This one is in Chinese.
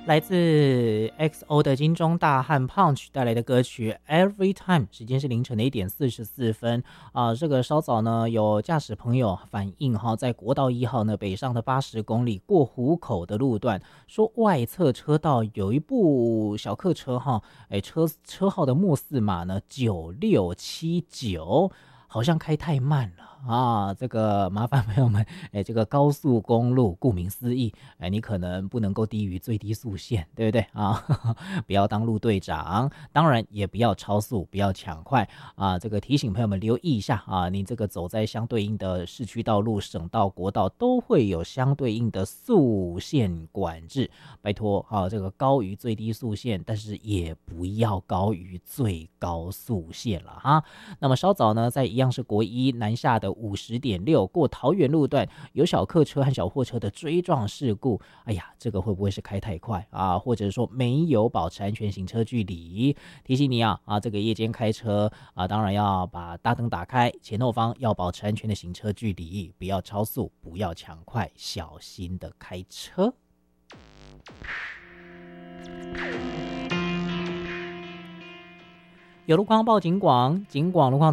来自 XO 的金钟大汉 Punch 带来的歌曲 Every Time， 时间是凌晨的1:44这个稍早呢有驾驶朋友反映在国道1号呢北上的80公里过湖口的路段，说外侧车道有一部小客车车号的末四码呢9679，好像开太慢了这个麻烦朋友们，这个高速公路顾名思义，你可能不能够低于最低速线，对不对不要当路队长，当然也不要超速，不要抢快这个提醒朋友们留意一下你这个走在相对应的市区道路、省道、国道都会有相对应的速限管制，拜托这个高于最低速线，但是也不要高于最高速线了那么稍早呢，在一样是国一南下的50.6过桃园路段，有小客车和小货车的追撞事故。哎呀，这个会不会是开太快或者说没有保持安全行车距离？提醒你这个夜间开车当然要把大灯打开，前后方要保持安全的行车距离，不要超速，不要抢快，小心的开车。有路况报警广，警广路况